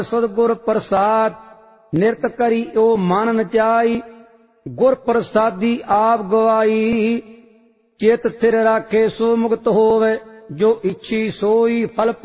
सदगुर प्रसाद निरत करी ओ मन नचाई। गुर प्रसादी आप गवाई चेत थिर राखे सो मुक्त होवे जो इच्छी सोई फल